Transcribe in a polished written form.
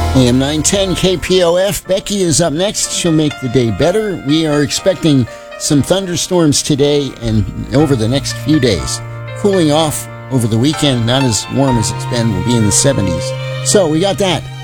AM 910 KPOF. Becky is up next. She'll make the day better. We are expecting some thunderstorms today and over the next few days. Cooling off over the weekend, not as warm as it's been. We'll be in the 70s. So we got that.